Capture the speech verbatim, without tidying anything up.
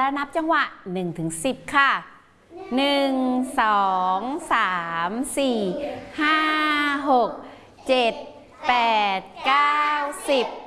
แล้วนับจังหวะหนึ่งถึงสิบค่ะหนึ่ง สอง สาม สี่ ห้า หก เจ็ด แปด เก้า สิบ